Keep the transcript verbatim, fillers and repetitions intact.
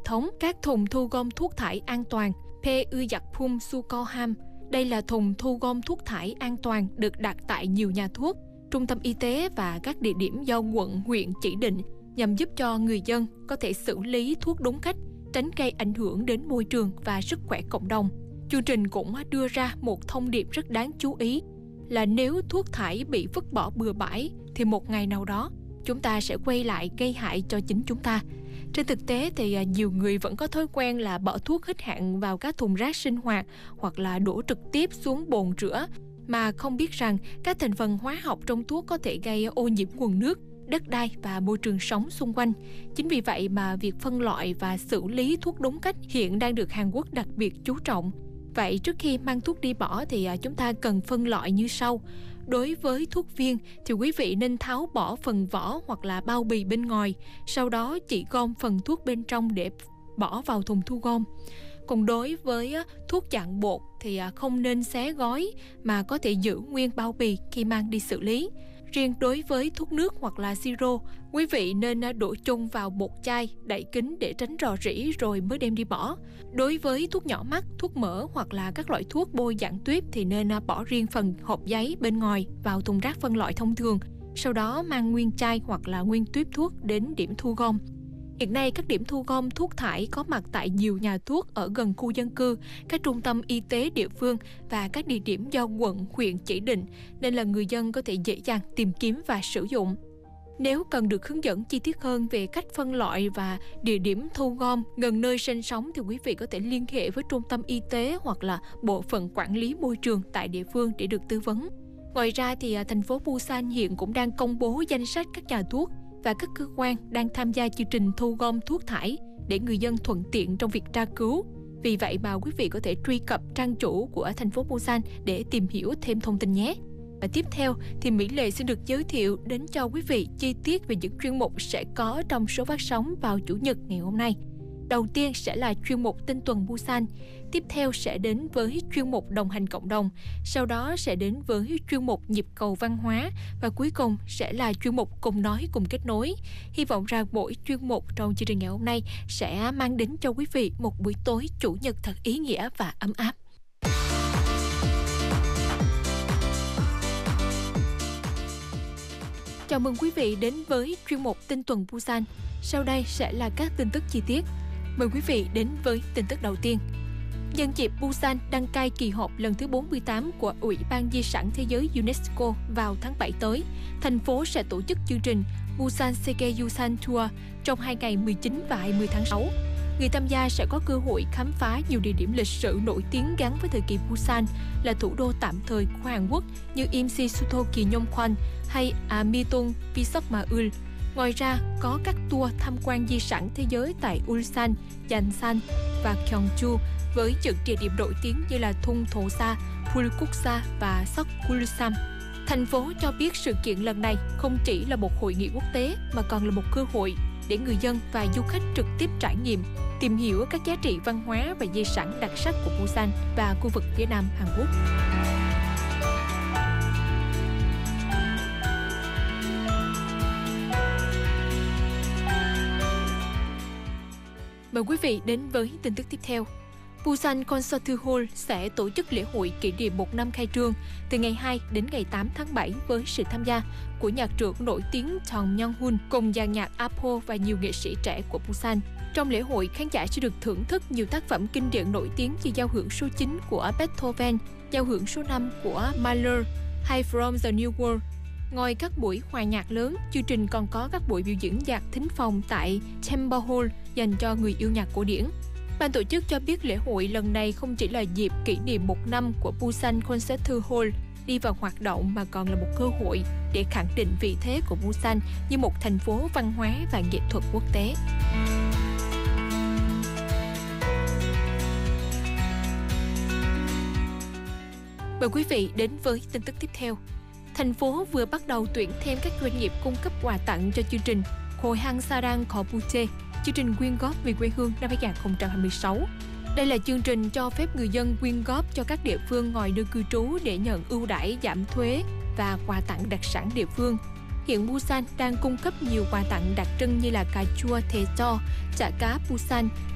thống các thùng thu gom thuốc thải an toàn Peugeotpum Sucoham. Đây là thùng thu gom thuốc thải an toàn được đặt tại nhiều nhà thuốc, trung tâm y tế và các địa điểm do quận, huyện chỉ định nhằm giúp cho người dân có thể xử lý thuốc đúng cách, tránh gây ảnh hưởng đến môi trường và sức khỏe cộng đồng. Chương trình cũng đưa ra một thông điệp rất đáng chú ý là nếu thuốc thải bị vứt bỏ bừa bãi thì một ngày nào đó chúng ta sẽ quay lại gây hại cho chính chúng ta. Trên thực tế thì nhiều người vẫn có thói quen là bỏ thuốc hết hạn vào các thùng rác sinh hoạt hoặc là đổ trực tiếp xuống bồn rửa mà không biết rằng các thành phần hóa học trong thuốc có thể gây ô nhiễm nguồn nước, đất đai và môi trường sống xung quanh. Chính vì vậy mà việc phân loại và xử lý thuốc đúng cách hiện đang được Hàn Quốc đặc biệt chú trọng. Vậy trước khi mang thuốc đi bỏ thì chúng ta cần phân loại như sau. Đối với thuốc viên thì quý vị nên tháo bỏ phần vỏ hoặc là bao bì bên ngoài, sau đó chỉ gom phần thuốc bên trong để bỏ vào thùng thu gom. Còn đối với thuốc dạng bột thì không nên xé gói mà có thể giữ nguyên bao bì khi mang đi xử lý. Riêng đối với thuốc nước hoặc là siro, quý vị nên đổ chung vào một chai, đậy kín để tránh rò rỉ rồi mới đem đi bỏ. Đối với thuốc nhỏ mắt, thuốc mỡ hoặc là các loại thuốc bôi dạng tuyếp thì nên bỏ riêng phần hộp giấy bên ngoài vào thùng rác phân loại thông thường, sau đó mang nguyên chai hoặc là nguyên tuyếp thuốc đến điểm thu gom. Hiện nay, các điểm thu gom thuốc thải có mặt tại nhiều nhà thuốc ở gần khu dân cư, các trung tâm y tế địa phương và các địa điểm do quận, huyện chỉ định, nên là người dân có thể dễ dàng tìm kiếm và sử dụng. Nếu cần được hướng dẫn chi tiết hơn về cách phân loại và địa điểm thu gom gần nơi sinh sống thì quý vị có thể liên hệ với trung tâm y tế hoặc là bộ phận quản lý môi trường tại địa phương để được tư vấn. Ngoài ra thì thành phố Busan hiện cũng đang công bố danh sách các nhà thuốc và các cơ quan đang tham gia chương trình thu gom thuốc thải để người dân thuận tiện trong việc tra cứu. Vì vậy mà quý vị có thể truy cập trang chủ của thành phố Busan để tìm hiểu thêm thông tin nhé. Và tiếp theo thì Mỹ Lệ xin được giới thiệu đến cho quý vị chi tiết về những chuyên mục sẽ có trong số phát sóng vào Chủ nhật ngày hôm nay. Đầu tiên sẽ là chuyên mục Tin tuần Busan, tiếp theo sẽ đến với chuyên mục Đồng hành cộng đồng, sau đó sẽ đến với chuyên mục Nhịp cầu văn hóa và cuối cùng sẽ là chuyên mục Cùng nói cùng kết nối. Hy vọng rằng mỗi chuyên mục trong chương trình ngày hôm nay sẽ mang đến cho quý vị một buổi tối Chủ nhật thật ý nghĩa và ấm áp. Chào mừng quý vị đến với chuyên mục Tin tuần Busan. Sau đây sẽ là các tin tức chi tiết. Mời quý vị đến với tin tức đầu tiên. Nhân dịp Busan đăng cai kỳ họp lần thứ bốn mươi tám của Ủy ban Di sản Thế giới UNESCO vào tháng bảy tới, thành phố sẽ tổ chức chương trình Busan Seikei-yusan Tour trong hai ngày mười chín và hai mươi tháng sáu. Người tham gia sẽ có cơ hội khám phá nhiều địa điểm lịch sử nổi tiếng gắn với thời kỳ Busan là thủ đô tạm thời của Hàn Quốc như Imsi Sutoki Nyongkwan hay Amitung Pisokmaul. Ngoài ra, có các tour tham quan di sản thế giới tại Ulsan, Yansan và Gyeongju với những địa điểm nổi tiếng như là Thung Thổ Sa, Pulguksa và Seokgulsam. Thành phố cho biết sự kiện lần này không chỉ là một hội nghị quốc tế mà còn là một cơ hội để người dân và du khách trực tiếp trải nghiệm, tìm hiểu các giá trị văn hóa và di sản đặc sắc của Busan và khu vực phía Nam Hàn Quốc. Mời quý vị đến với tin tức tiếp theo. Busan Concert Hall sẽ tổ chức lễ hội kỷ niệm một năm khai trương từ ngày hai đến ngày tám tháng bảy với sự tham gia của nhạc trưởng nổi tiếng Jong Myung-hun cùng dàn nhạc Apo và nhiều nghệ sĩ trẻ của Busan. Trong lễ hội, khán giả sẽ được thưởng thức nhiều tác phẩm kinh điển nổi tiếng như giao hưởng số chín của Beethoven, giao hưởng số năm của Mahler hay From the New World. Ngoài các buổi hòa nhạc lớn, chương trình còn có các buổi biểu diễn nhạc thính phòng tại Chamber Hall dành cho người yêu nhạc cổ điển. Ban tổ chức cho biết lễ hội lần này không chỉ là dịp kỷ niệm một năm của Busan Concert Hall đi vào hoạt động mà còn là một cơ hội để khẳng định vị thế của Busan như một thành phố văn hóa và nghệ thuật quốc tế. Mời quý vị đến với tin tức tiếp theo. Thành phố vừa bắt đầu tuyển thêm các doanh nghiệp cung cấp quà tặng cho chương trình Khohang Sarang Khobuche, chương trình quyên góp vì quê hương năm hai không hai sáu. Đây là chương trình cho phép người dân quyên góp cho các địa phương ngoài nơi cư trú để nhận ưu đãi giảm thuế và quà tặng đặc sản địa phương. Hiện Busan đang cung cấp nhiều quà tặng đặc trưng như là cà chua Thề Cho, chả cá Busan,